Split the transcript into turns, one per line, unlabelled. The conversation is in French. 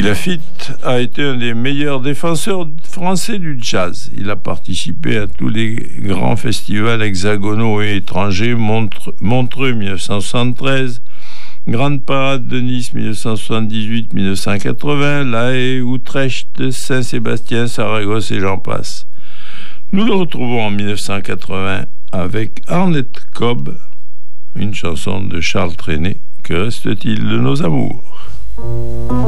Laffitte a été un des meilleurs défenseurs français du jazz. Il a participé à tous les grands festivals hexagonaux et étrangers, Montreux 1973, Grande Parade de Nice 1978-1980, La Haye, Utrecht, Saint-Sébastien, Saragosse et j'en passe. Nous le retrouvons en 1980 avec Arnett Cobb, une chanson de Charles Trenet. Que reste-t-il de nos amours ?